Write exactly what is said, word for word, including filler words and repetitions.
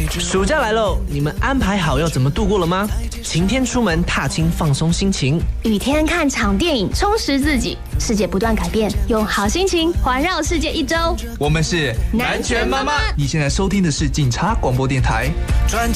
暑假来喽，你们安排好要怎么度过了吗？晴天出门踏青放松心情， 雨天看场电影充实自己。世界不断改变，用好心情环绕世界一周。 我们是南拳妈妈， 你现在收听的是警察广播电台。 专